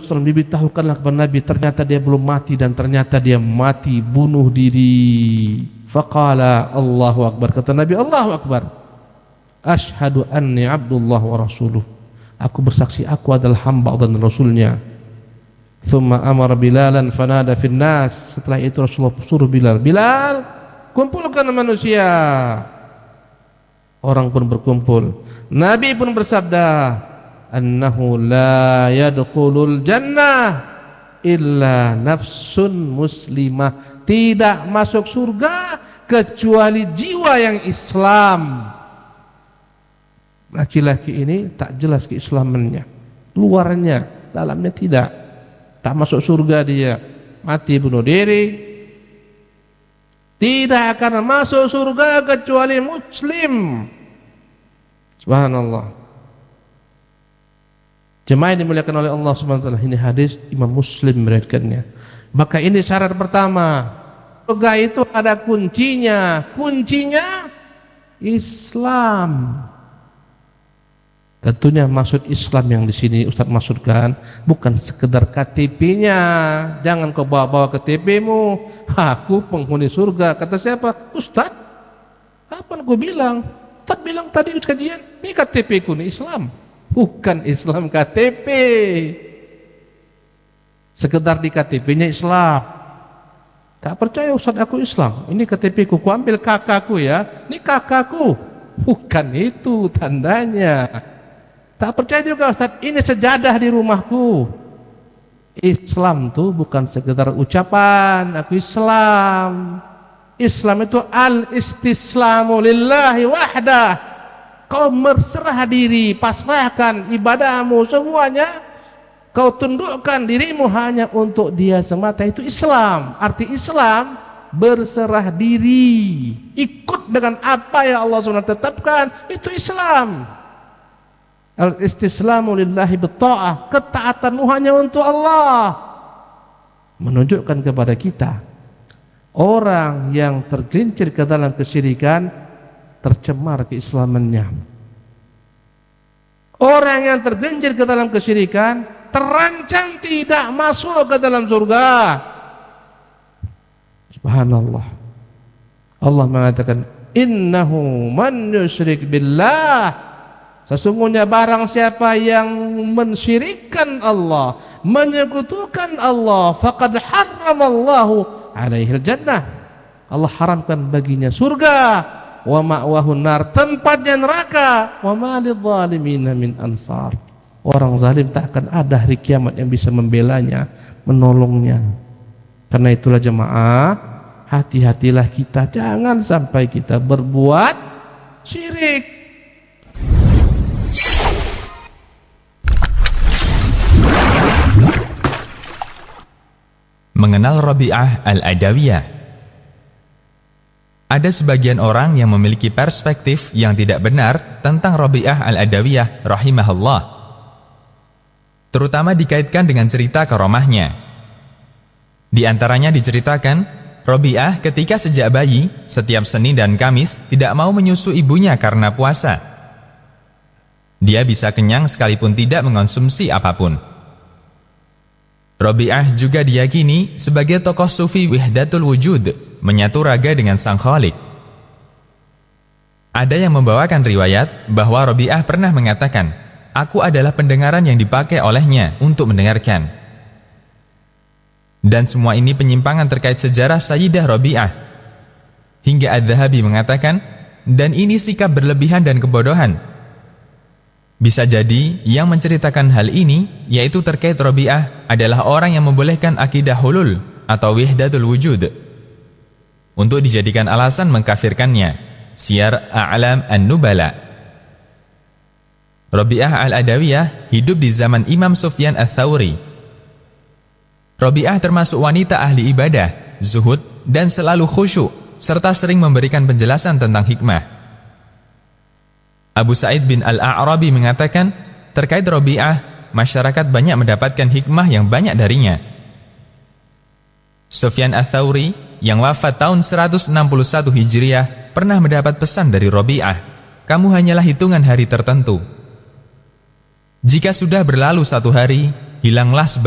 SAW, diberitahukanlah kepada Nabi, ternyata dia belum mati dan ternyata dia mati bunuh diri. Faqala Allahu Akbar, kata Nabi, Allahu Akbar, asyhadu anni abdullah wa rasuluh, aku bersaksi aku adalah hamba dan rasulnya. Thumma amara Bilalan fanada fin nas, setelah itu Rasulullah suruh Bilal, Bilal, kumpulkan manusia. Orang pun berkumpul. Nabi pun bersabda, annahu la yadkhulul jannah illa nafsun muslimah, tidak masuk surga kecuali jiwa yang Islam. Laki-laki ini tak jelas keislamannya, luarnya, dalamnya tidak, tak masuk surga dia, mati bunuh diri, tidak akan masuk surga kecuali muslim. Subhanallah. Jemaah yang dimuliakan oleh Allah Subhanahu wa taala, ini hadis Imam Muslim meriwayatkannya. Maka ini syarat pertama. Surga itu ada kuncinya. Kuncinya Islam. Tentunya maksud Islam yang di sini Ustaz maksudkan bukan sekedar KTP-nya. Jangan kau bawa-bawa KTP-mu. Aku penghuni surga. Kata siapa? Ustaz. Kapan aku bilang? Ustaz bilang tadi kajian, ini KTP-ku nih Islam. Bukan Islam KTP. Sekedar di KTP-nya Islam. Tak percaya Ustaz aku Islam. Ini KTP-ku, ku ambil kakakku ya. Ini kakakku. Bukan itu tandanya. Tak percaya juga Ustaz, ini sejadah di rumahku. Islam tuh bukan sekedar ucapan, aku Islam. Islam itu al-istislamu lillahi wahdah. Kau berserah diri, pasrahkan ibadahmu semuanya, kau tundukkan dirimu hanya untuk Dia semata. Itu Islam. Arti Islam berserah diri, ikut dengan apa yang Allah SWT tetapkan. Itu Islam. Al-istislamu lillahi bitta'ah, ketaatanmu hanya untuk Allah. Menunjukkan kepada kita, orang yang tergelincir ke dalam kesyirikan tercemar keislamannya. Orang yang tergelincir ke dalam kesyirikan terancam tidak masuk ke dalam surga. Subhanallah. Allah mengatakan, innahu man yusyrik billah, sesungguhnya barang siapa yang mensyirikkan Allah, menyekutukan Allah, faqad harramallahu alaihil jannah, Allah haramkan baginya surga, wa ma'wahu nar, tempatnya neraka, wa ma lidzalimina min ansar, orang zalim tak akan ada hari kiamat yang bisa membelanya, menolongnya. Karena itulah jemaah, hati-hatilah kita, jangan sampai kita berbuat syirik. Mengenal Rabi'ah Al-Adawiyah. Ada sebagian orang yang memiliki perspektif yang tidak benar tentang Rabi'ah Al-Adawiyah rahimahullah, terutama dikaitkan dengan cerita karomahnya. Di antaranya diceritakan, Rabi'ah ketika sejak bayi, setiap Senin dan Kamis tidak mau menyusu ibunya karena puasa. Dia bisa kenyang sekalipun tidak mengonsumsi apapun. Rabi'ah juga diyakini sebagai tokoh sufi wihdatul wujud, menyatu raga dengan Sang Khalik. Ada yang membawakan riwayat bahwa Rabi'ah pernah mengatakan, aku adalah pendengaran yang dipakai olehnya untuk mendengarkan. Dan semua ini penyimpangan terkait sejarah Sayyidah Rabi'ah. Hingga Adz-Dzahabi mengatakan, dan ini sikap berlebihan dan kebodohan. Bisa jadi yang menceritakan hal ini, yaitu terkait Rabi'ah, adalah orang yang membolehkan akidah hulul atau wihdatul wujud untuk dijadikan alasan mengkafirkannya. Syiar A'lam An-Nubala. Rabi'ah Al-Adawiyah hidup di zaman Imam Sufyan Ats-Tsauri. Rabi'ah termasuk wanita ahli ibadah, zuhud, dan selalu khusyuk, serta sering memberikan penjelasan tentang hikmah. Abu Sa'id bin Al-A'rabi mengatakan, terkait Rabi'ah, masyarakat banyak mendapatkan hikmah yang banyak darinya. Sufyan Ats-Tsauri, yang wafat tahun 161 Hijriah, pernah mendapat pesan dari Rabi'ah, kamu hanyalah hitungan hari tertentu. Jika sudah berlalu satu hari, hilanglah